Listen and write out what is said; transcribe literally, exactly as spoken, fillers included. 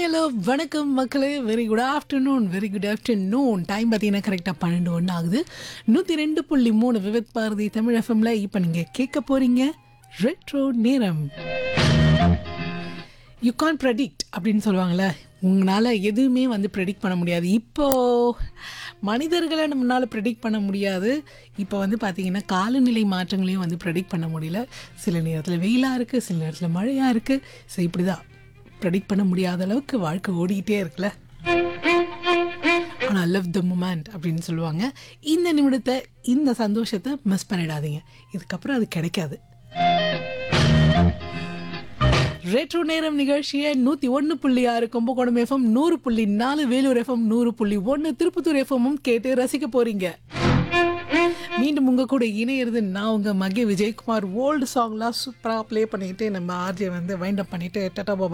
Hi hello வணக்கம் மக்களே. Very good afternoon very good afternoon. Time பார்த்தீங்கன்னா கரெக்டாக பன்னெண்டு ஒன்று ஆகுது. நூற்றி ரெண்டு புள்ளி மூணு விவித் பாரதி தமிழ் எஃப்எம்ல இப்போ நீங்கள் கேட்க போகிறீங்க ரெட்ரோ நேரம். யூ கான் ப்ரெடிக்ட் அப்படின்னு சொல்லுவாங்கள்ல, உங்களால் எதுவுமே வந்து ப்ரெடிக்ட் பண்ண முடியாது. இப்போது மனிதர்களை நம்மளால் ப்ரெடிக்ட் பண்ண முடியாது. இப்போ வந்து பார்த்திங்கன்னா காலநிலை மாற்றங்களையும் வந்து ப்ரெடிக்ட் பண்ண முடியல. சில நேரத்தில் வெயிலாக இருக்குது, சில நேரத்தில் மழையாக இருக்குது. ஸோ இப்படி தான் ப்ரெடிக்ட் பண்ண முடியாத அளவுக்கு வாழ்க்கை ஓடிக்கிட்டே இருக்குல்ல. ஆனால் லவ் த மூமெண்ட் அப்படின்னு சொல்லுவாங்க. இந்த நிமிடத்தை, இந்த சந்தோஷத்தை மிஸ் பண்ணிடாதீங்க. இதுக்கப்புறம் அது கிடைக்காது. ரெட்ரோ நேரம் நிகழ்ச்சியை நூற்றி ஒன்று புள்ளி ஆறு கும்பகோணம் எஃப்எம், நூறு புள்ளி நாலு வேலூர் எஃப்எம், நூறு புள்ளி ஒன்று திருப்பத்தூர் எஃப்எம்மும் கேட்டு ரசிக்க போறீங்க. மீண்டும் உங்க கூட இணையிறது நான் உங்க மகே விஜயகுமார். ஓல்டு சாங்லாம் சூப்பராக ப்ளே பண்ணிட்டு நம்ம ஆர்ஜே வந்து வைண்ட் அப் பண்ணிட்டு டாடா பாபா